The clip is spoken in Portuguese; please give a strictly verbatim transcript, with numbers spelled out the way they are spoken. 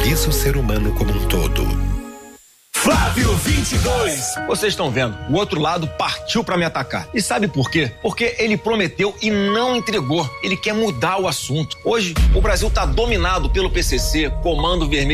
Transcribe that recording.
mobiliza o ser humano como um todo. Flávio vinte e dois. Vocês estão vendo, o outro lado partiu pra me atacar. E sabe por quê? Porque ele prometeu e não entregou. Ele quer mudar o assunto. Hoje, o Brasil tá dominado pelo P C C, Comando Vermelho.